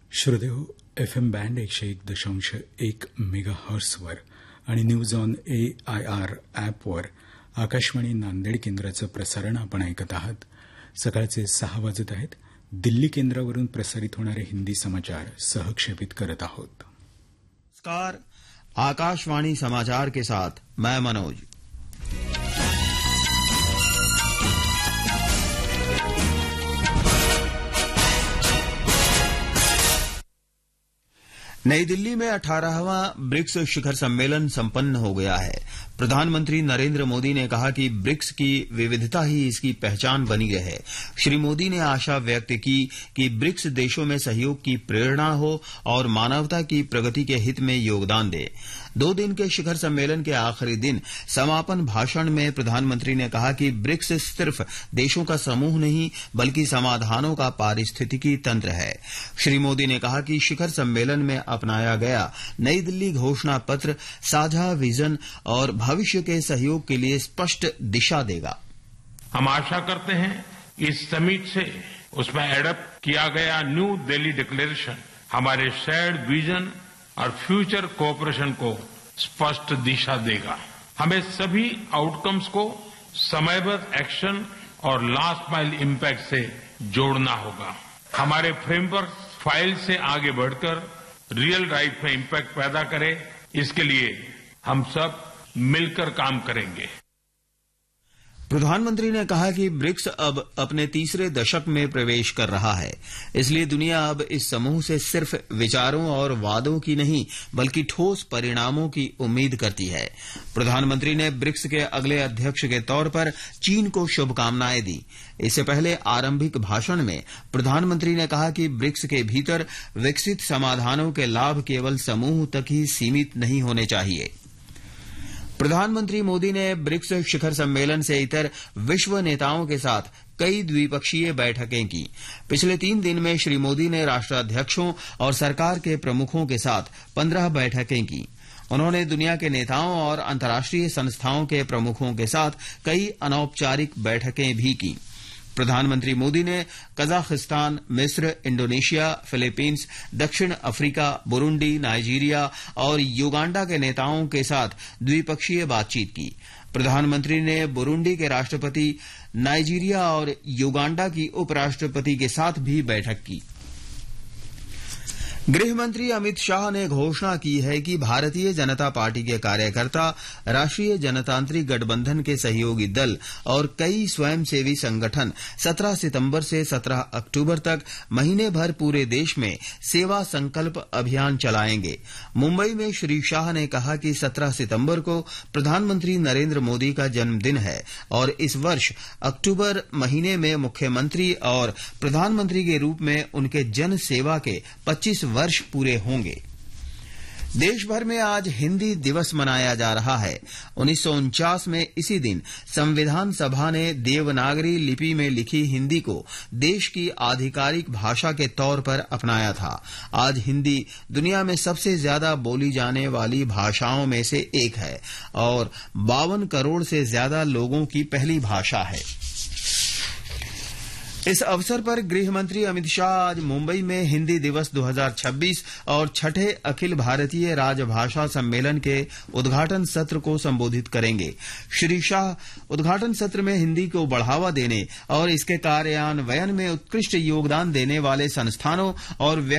श्रोतेहो, FM band 101.1 मेगाहर्ट्झवर आणि news on AIR ॲपवर आकाशवाणी नांदेड केंद्राचं प्रसारण आपण ऐकत आहात. सकाळचे 6 वाजत आहेत. दिल्ली केंद्रावरून प्रसारित होणारे हिंदी समाचार सहक्षेपित करत आहोत. नमस्कार, आकाशवाणी समाचार के साथ मैं मनोज. नई दिल्ली में 18वां ब्रिक्स शिखर सम्मेलन संपन्न हो गया है. प्रधानमंत्री नरेंद्र मोदी ने कहा कि ब्रिक्स की विविधता ही इसकी पहचान बनी है. श्री मोदी ने आशा व्यक्त की कि ब्रिक्स देशों में सहयोग की प्रेरणा हो और मानवता की प्रगति के हित में योगदान दे. 2 दिन के शिखर सम्मेलन के आखिरी दिन समापन भाषण में प्रधानमंत्री ने कहा कि ब्रिक्स सिर्फ देशों का समूह नहीं बल्कि समाधानों का पारिस्थितिकी तंत्र है. श्री मोदी ने कहा कि शिखर सम्मेलन में अपनाया गया नई दिल्ली घोषणा पत्र साझा विजन और भविष्य के सहयोग के लिए स्पष्ट दिशा देगा. हम आशा करते हैं इस समिट से उसमें एडप्ट किया गया न्यू दिल्ली डिक्लेरेशन हमारे शेयर्ड विजन और फ्यूचर कोऑपरेशन को स्पष्ट दिशा देगा. हमें सभी आउटकम्स को समयबद्ध एक्शन और लास्ट माइल इम्पैक्ट से जोड़ना होगा. हमारे फ्रेमवर्क फाइल से आगे बढ़कर रियल लाइफ में इम्पैक्ट पैदा करे, इसके लिए हम सब मिलकर काम करेंगे. प्रधानमंत्री ने कहा कि ब्रिक्स अब अपने तीसरे दशक में प्रवेश कर रहा है. इसलिए दुनिया अब इस समूह से सिर्फ विचारों और वादों की नहीं बल्कि ठोस परिणामों की उम्मीद करती है. प्रधानमंत्री ने ब्रिक्स के अगले अध्यक्ष के तौर पर चीन को शुभकामनाएं दी. इससे पहले आरंभिक भाषण में प्रधानमंत्री ने कहा कि ब्रिक्स के भीतर विकसित समाधानों के लाभ केवल समूह तक ही सीमित नहीं होने चाहिए. प्रधानमंत्री मोदी ने ब्रिक्स शिखर सम्मेलन से इतर विश्व नेताओं के साथ कई द्विपक्षीय बैठकें की. पिछले 3 दिन में श्री मोदी ने राष्ट्राध्यक्षों और सरकार के प्रमुखों के साथ 15 बैठकें की. उन्होंने दुनिया के नेताओं और अंतर्राष्ट्रीय संस्थाओं के प्रमुखों के साथ कई अनौपचारिक बैठकें भी की. प्रधानमंत्री मोदी ने कजाकिस्तान, मिस्र, इंडोनेशिया, फिलीपींस, दक्षिण अफ्रीका, बुरुंडी, नाइजीरिया और युगांडा के नेताओं के साथ द्विपक्षीय बातचीत की. प्रधानमंत्री ने बुरुंडी के राष्ट्रपति, नाइजीरिया और युगांडा की उपराष्ट्रपति के साथ भी बैठक की. गृहमंत्री अमित शाह ने घोषणा की है कि भारतीय जनता पार्टी के कार्यकर्ता राष्ट्रीय जनतांत्रिक गठबंधन के सहयोगी दल और कई स्वयंसेवी संगठन 17 सितंबर से 17 अक्टूबर तक महीने भर पूरे देश में सेवा संकल्प अभियान चलाएंगे. मुंबई में श्री शाह ने कहा कि 17 सितंबर को प्रधानमंत्री नरेंद्र मोदी का जन्मदिन है और इस वर्ष अक्टूबर महीने में मुख्यमंत्री और प्रधानमंत्री के रूप में उनके जन सेवा के 25 वर्ष पूरे होंगे. देश भर में आज हिंदी दिवस मनाया जा रहा है. 1949 में इसी दिन संविधान सभा ने देवनागरी लिपि में लिखी हिंदी को देश की आधिकारिक भाषा के तौर पर अपनाया था. आज हिंदी दुनिया में सबसे ज्यादा बोली जाने वाली भाषाओं में से एक है और 52 करोड़ से ज्यादा लोगों की पहली भाषा है. इस अवसर पर गृहमंत्री अमित शाह आज मुंबई में हिंदी दिवस 2026 और 6ठे अखिल भारतीय राजभाषा सम्मेलन के उद्घाटन सत्र को संबोधित करेंगे. श्री शाह उद्घाटन सत्र में हिंदी को बढ़ावा देने और इसके कार्यान्वयन में उत्कृष्ट योगदान देने वाले संस्थानों और